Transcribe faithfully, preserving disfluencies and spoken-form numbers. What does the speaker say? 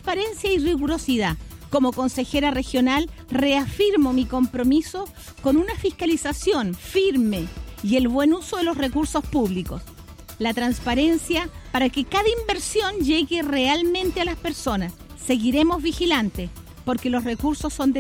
transparencia y rigurosidad. Como consejera regional, reafirmo mi compromiso con una fiscalización firme y el buen uso de los recursos públicos. La transparencia para que cada inversión llegue realmente a las personas. Seguiremos vigilantes porque los recursos son de